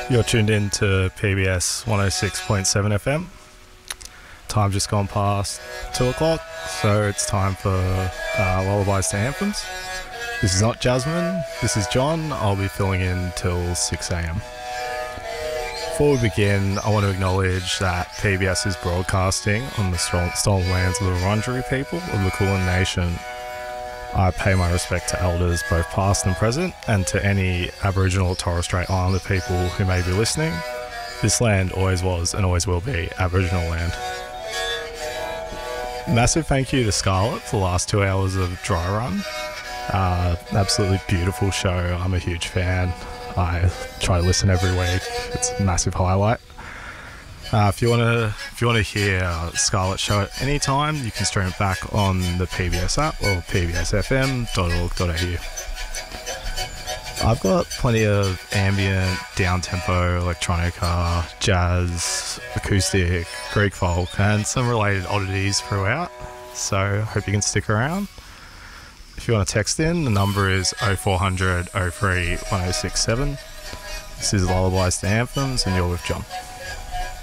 You're tuned in to PBS 106.7 FM. Time just gone past 2 o'clock, so it's time for Lullabies to Anthems. This is not Jasmine, this is John. I'll be filling in till 6 a.m. Before we begin, I want to acknowledge that PBS is broadcasting on the stolen lands of the Wurundjeri people of the Kulin Nation. I pay my respect to elders both past and present, and to any Aboriginal or Torres Strait Islander people who may be listening. This land always was and always will be Aboriginal land. Massive thank you to Scarlett for the last 2 hours of Dry Run. Absolutely beautiful show. I'm a huge fan. I try to listen every week. It's a massive highlight. If you want to hear Scarlett's show at any time, you can stream it back on the PBS app or pbsfm.org.au. I've got plenty of ambient, down-tempo, electronica, jazz, acoustic, Greek folk, and some related oddities throughout, so hope you can stick around. If you want to text in, the number is 0400 03 1067. This is Lullabies to Anthems, and you're with John.